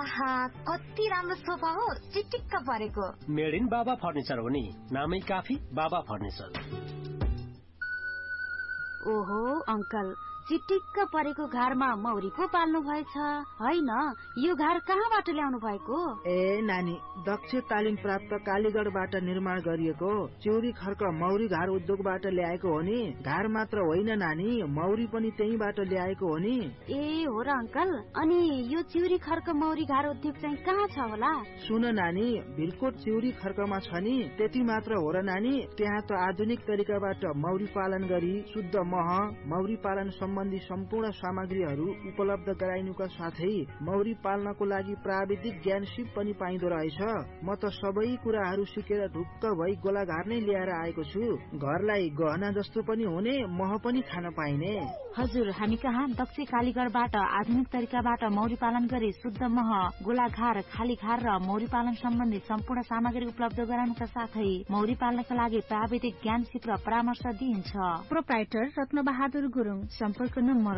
आहा कति राम्रो सोफा हो, चिटिक्क परेको। मेड इन बाबा फर्निचर हो नि, नामै काफी बाबा फर्निचर। ओहो अंकल, चिटिक्क परेको घरमा मौरी पो पाल्नु भएछ हैन? यो घर कहाँबाट ल्याउनु भएको? ए नानी, दक्ष तालिम प्राप्त कालीगढबाट निर्माण गरिएको चिउरी खर्क मौरी घर उद्योगबाट ल्याएको हो नि। घर मात्र होइन नानी, मौरी पनि त्यहीबाट ल्याएको हो नि। ए हो र अंकल, अनि यो चिउरी खर्क मौरी घर उद्योग चाहिँ कहाँ छ होला? सुन नानी, भिरकोट चिउरी खर्कमा छ नि। त्यति मात्र हो र नानी, त्यहाँ त आधुनिक तरिकाबाट मौरी पालन गरी शुद्ध मह, मौरी पालन सम्बन्धी सम्पूर्ण सामग्रीहरू उपलब्ध गराइनुका साथै मौरी पाल्नको लागि प्राविधिक ज्ञान सिप पनि पाइदो रहेछ। म त सबै कुराहरू सिकेर ढुक्क भई गोलाघार नै ल्याएर आएको छु। घरलाई गहना जस्तो पनि हुने, मह पनि खान पाइने। हजुर, हामी कहाँ दक्ष कालीगढबाट आधुनिक तरिकाबाट मौरी पालन गरी शुद्ध मह, गोलाघार, खालीघार र मौरी पालन सम्बन्धी सम्पूर्ण सामग्री उपलब्ध गराउनका साथै मौरी पाल्नका लागि प्राविधिक ज्ञान सिप र परामर्श दिइन्छ। प्रोप्राइटर रत्नबहादुर गुरुङ, सम्पर्क नम्बर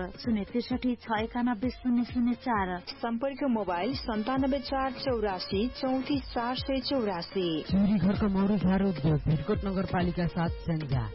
063 सम्पर्क मोबाइल 97 484 34 484। चिउरी घरको मौरी घर उद्योग, भिरकोट नगरपालिका 7 स्याङ्जा।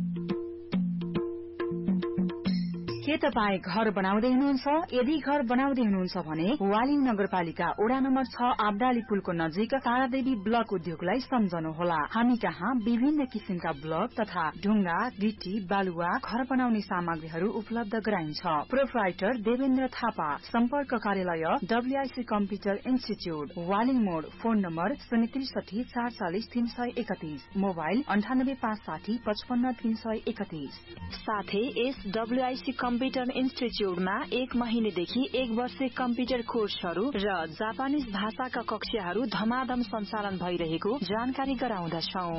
के तपाई घर बनाउँदै हुनुहुन्छ? यदि घर बनाउँदै हुनुहुन्छ भने वालिङ नगरपालिका वडा नम्बर 6 आब्दाली पुलको नजिक तारादेवी ब्लक उद्योगलाई सम्झनुहोला। हामी कहाँ विभिन्न किसिमका ब्लक तथा ढुङ्गा, गिटी, बालुवा, घर बनाउने सामग्रीहरू उपलब्ध गराइन्छ। प्रोप्राइटर देवेन्द्र थापा, सम्पर्क कार्यालय WIC कम्प्युटर इन्स्टिच्युट, वालिङ मोड, फोन नम्बर 063 440 331, मोबाइल 98 560 55 331। साथै यस WIC कम्प्युटर इन्स्टिच्युटमा 1 महिनेदेखि 1 वर्षे कम्प्युटर कोर्सहरू र जापानिज भाषाका कक्षाहरू धमाधम सञ्चालन भइरहेको जानकारी गराउँदछौं।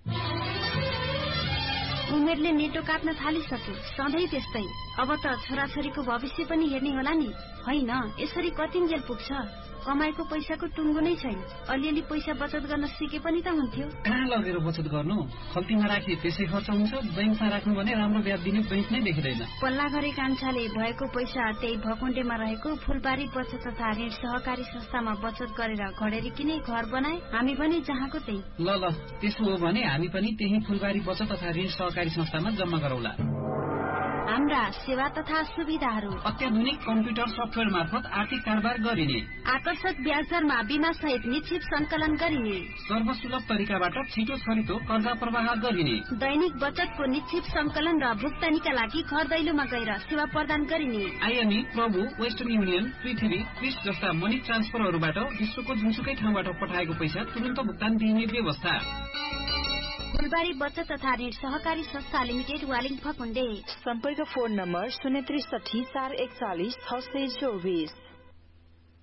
उमेरले नेटो काट्न थालिसक्यो, सधैँ त्यस्तै। अब त छोराछोरीको भविष्य पनि हेर्ने होला नि, होइन? यसरी कतिन्जेल पुग्छ? कमाएको पैसाको टुङ्गो नै छैन। अलिअलि पैसा बचत गर्न सिके पनि त हुन्थ्यो। कहाँ लगेर बचत गर्नु? खल्तीमा राखी त्यसै खर्च हुन्छ, बैंकमा राख्नु भने राम्रो ब्याज दिने बैंक नै देखिँदैन। पल्ला गरे कान्छाले भएको पैसा त्यही भकुण्डेमा रहेको फुलबारी बचत तथा ऋण सहकारी संस्थामा बचत गरेर घडेरी किने घर बनाए। हामी पनि जहाँको त्यही। ल त्यसो हो भने हामी पनि त्यही फुलबारी बचत तथा ऋण सहकारी संस्थामा जम्मा गरौला। हाम्रा सेवा तथा सुविधाहरू: अत्याधुनिक कम्प्युटर सफ्टवेयर मार्फत आर्थिक कारोबार गरिने, आकर्षक ब्याज दरमा बीमा सहित निश्चित संकलन गरिने, सर्वसुलभ तरिकाबाट छिटो छरितो कर्जा प्रवाह गरिने, दैनिक बचतको निश्चित संकलन र भुक्तानीका लागि घर दैलोमा गएर सेवा प्रदान गरिने, IME, प्रभु, वेस्टर्न युनियन, पृथ्वी, क्रिस जस्ता मनी ट्रान्सफरहरूबाट विश्वको जुनसुकै ठाउँबाट पठाएको पैसा तुरन्त भुक्तान दिने व्यवस्था। फुलबारी बचत तथा ऋण सहकारी संस्था लिमिटेड, वालिङ फकुण्डे। सम्पर्क फोन नम्बर 063 441 624।